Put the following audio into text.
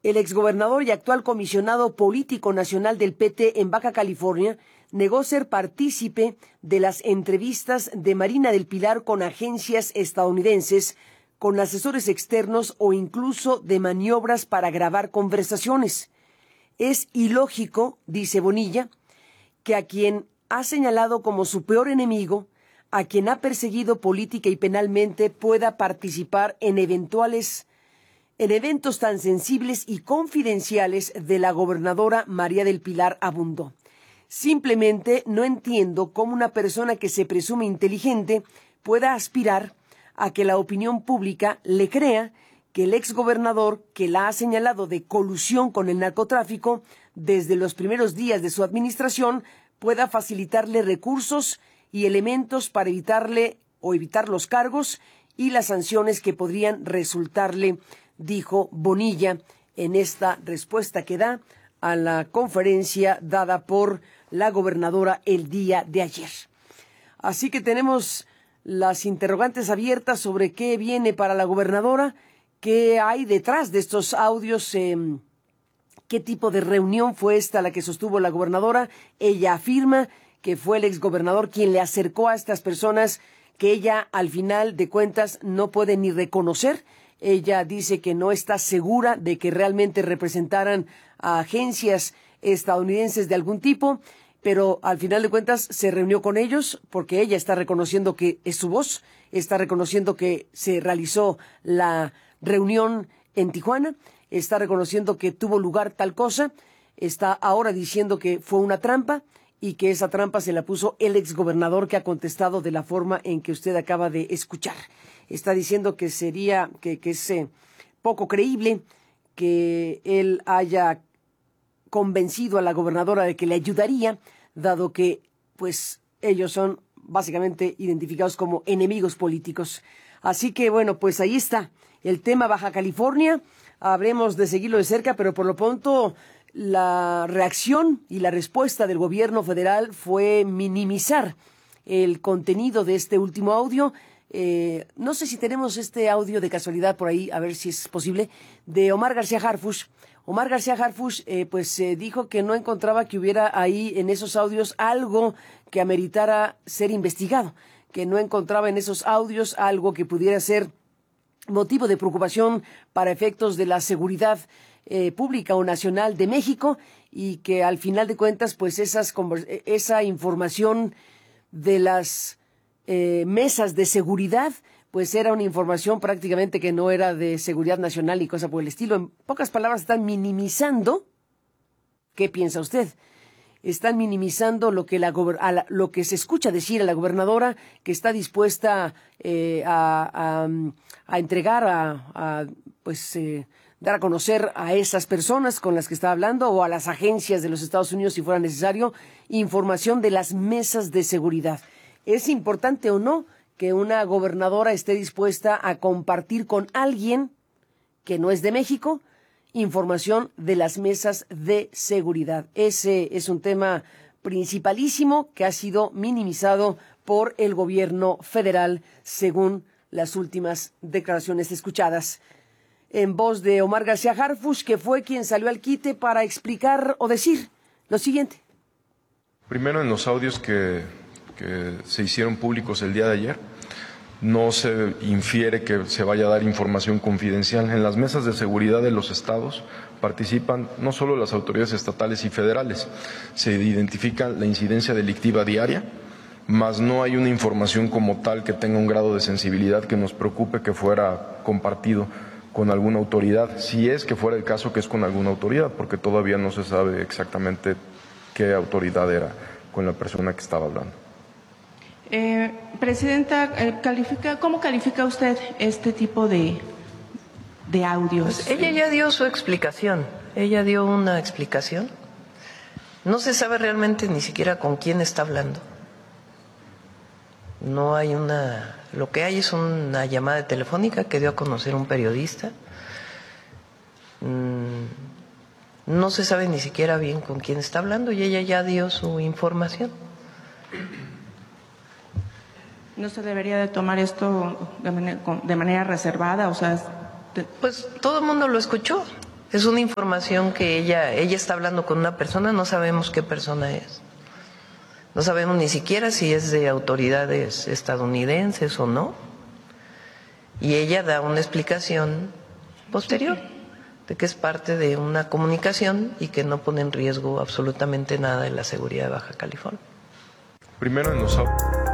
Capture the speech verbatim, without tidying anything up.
El exgobernador y actual comisionado político nacional del P T en Baja California negó ser partícipe de las entrevistas de Marina del Pilar con agencias estadounidenses, con asesores externos o incluso de maniobras para grabar conversaciones. Es ilógico, dice Bonilla, que a quien ha señalado como su peor enemigo, a quien ha perseguido política y penalmente, pueda participar en eventuales en eventos tan sensibles y confidenciales de la gobernadora María del Pilar, abundó. Simplemente no entiendo cómo una persona que se presume inteligente pueda aspirar a que la opinión pública le crea que el exgobernador, que la ha señalado de colusión con el narcotráfico desde los primeros días de su administración, pueda facilitarle recursos y elementos para evitarle o evitar los cargos y las sanciones que podrían resultarle, dijo Bonilla en esta respuesta que da a la conferencia dada por la gobernadora el día de ayer. Así que tenemos las interrogantes abiertas sobre qué viene para la gobernadora, qué hay detrás de estos audios, eh, qué tipo de reunión fue esta la que sostuvo la gobernadora. Ella afirma que fue el exgobernador quien le acercó a estas personas que ella al final de cuentas no puede ni reconocer. Ella dice que no está segura de que realmente representaran a agencias estadounidenses de algún tipo, pero al final de cuentas se reunió con ellos porque ella está reconociendo que es su voz, está reconociendo que se realizó la reunión en Tijuana, está reconociendo que tuvo lugar tal cosa, está ahora diciendo que fue una trampa y que esa trampa se la puso el exgobernador, que ha contestado de la forma en que usted acaba de escuchar. Está diciendo que sería, que, que es eh, poco creíble que él haya convencido a la gobernadora de que le ayudaría, dado que pues ellos son básicamente identificados como enemigos políticos. Así que bueno, pues ahí está el tema Baja California. Habremos de seguirlo de cerca, pero por lo pronto la reacción y la respuesta del gobierno federal fue minimizar el contenido de este último audio. Eh, no sé si tenemos este audio de casualidad por ahí, a ver si es posible, de Omar García Harfuch. Omar García Harfuch eh, pues eh, dijo que no encontraba que hubiera ahí en esos audios algo que ameritara ser investigado, que no encontraba en esos audios algo que pudiera ser motivo de preocupación para efectos de la seguridad eh, pública o nacional de México, y que al final de cuentas pues esas esa información de las eh, mesas de seguridad pues era una información prácticamente que no era de seguridad nacional y cosa por el estilo. En pocas palabras, están minimizando. ¿Qué piensa usted? Están minimizando lo que la, a la, lo que se escucha decir a la gobernadora, que está dispuesta eh, a, a, a entregar, a, a pues eh, dar a conocer a esas personas con las que está hablando o a las agencias de los Estados Unidos, si fuera necesario, información de las mesas de seguridad. ¿Es importante o no que una gobernadora esté dispuesta a compartir con alguien que no es de México información de las mesas de seguridad? Ese es un tema principalísimo que ha sido minimizado por el gobierno federal, según las últimas declaraciones escuchadas. En voz de Omar García Harfuch, que fue quien salió al quite para explicar o decir lo siguiente. Primero, en los audios que, que se hicieron públicos el día de ayer, no se infiere que se vaya a dar información confidencial. En las mesas de seguridad de los estados participan no solo las autoridades estatales y federales, se identifica la incidencia delictiva diaria, mas no hay una información como tal que tenga un grado de sensibilidad que nos preocupe que fuera compartido con alguna autoridad, si es que fuera el caso que es con alguna autoridad, porque todavía no se sabe exactamente qué autoridad era con la persona que estaba hablando. Eh, Presidenta, eh, califica, ¿cómo califica usted este tipo de, de audios? Pues ella ya dio su explicación, ella dio una explicación. No se sabe realmente ni siquiera con quién está hablando. No hay una, lo que hay es una llamada telefónica que dio a conocer un periodista. No se sabe ni siquiera bien con quién está hablando y ella ya dio su información. ¿No se debería de tomar esto de manera, de manera reservada? O sea, de... Pues todo el mundo lo escuchó. Es una información que ella, ella está hablando con una persona, no sabemos qué persona es. No sabemos ni siquiera si es de autoridades estadounidenses o no. Y ella da una explicación posterior de que es parte de una comunicación y que no pone en riesgo absolutamente nada de la seguridad de Baja California. Primero en los audios.